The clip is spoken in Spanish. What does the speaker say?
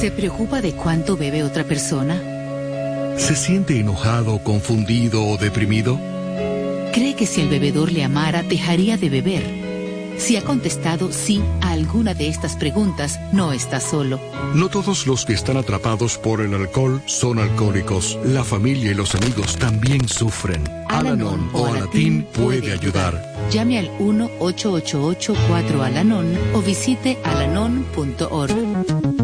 ¿Se preocupa de cuánto bebe otra persona? ¿Se siente enojado, confundido o deprimido? ¿Cree que si el bebedor le amara, dejaría de beber? Si ha contestado sí a alguna de estas preguntas, no está solo. No todos los que están atrapados por el alcohol son alcohólicos. La familia y los amigos también sufren. Al-Anon o Alatín puede ayudar. Llame al 1-888-4-ALANON o visite alanon.org.